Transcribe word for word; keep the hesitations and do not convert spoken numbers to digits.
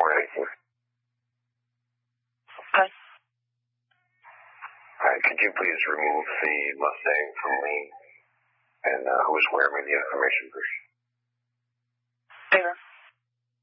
ready. Okay. All right, could you please remove the Mustang from me? And uh, who's wearing me the information, please? There.